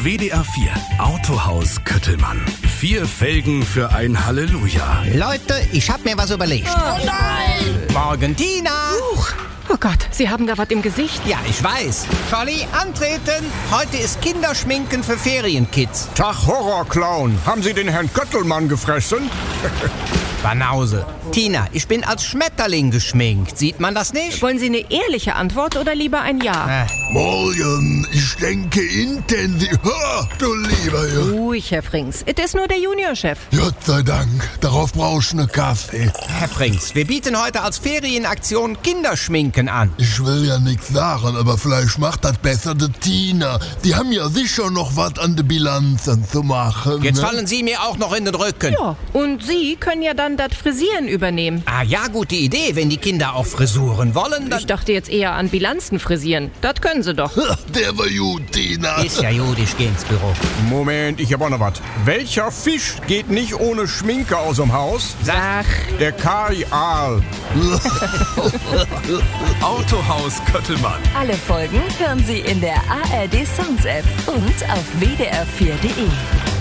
WDR 4 Autohaus Köttelmann. 4 Felgen für ein Halleluja. Leute, ich hab mir was überlegt. Oh nein! Morgen, Tina! Oh Gott, Sie haben da was im Gesicht. Ja, ich weiß. Scholli, antreten. Heute ist Kinderschminken für Ferienkids. Tag, Horrorclown. Haben Sie den Herrn Köttelmann gefressen? Banause. Tina, ich bin als Schmetterling geschminkt. Sieht man das nicht? Wollen Sie eine ehrliche Antwort oder lieber ein Ja? Morgen, ich denke intensiv. Ha, du lieber Junge. Ruhig, Herr Frings. Es ist nur der Juniorchef. Gott sei Dank, darauf brauchst du ne Kaffee. Herr Frings, wir bieten heute als Ferienaktion Kinderschminken an. Ich will ja nichts sagen, aber vielleicht macht das besser die Tina. Die haben ja sicher noch was an den Bilanzen zu machen. Jetzt ne? fallen Sie mir auch noch in den Rücken. Ja, und Sie können ja dann das Frisieren übernehmen. Ah ja, gute Idee. Wenn die Kinder auch Frisuren wollen, dann... Ich dachte jetzt eher an Bilanzen frisieren. Das können Sie doch. Ha, der war gut, Tina. Ist ja gut, ich geh ins Büro. Moment, ich hab auch noch was. Welcher Fisch geht nicht ohne Schminke aus dem Haus? Sag, Der Karial. Autohaus Köttelmann. Alle Folgen hören Sie in der ARD Sounds App und auf wdr4.de.